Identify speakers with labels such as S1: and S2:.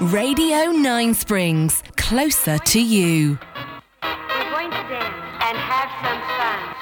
S1: Radio 9 Springs, closer to you.
S2: We're going to dance and have some fun.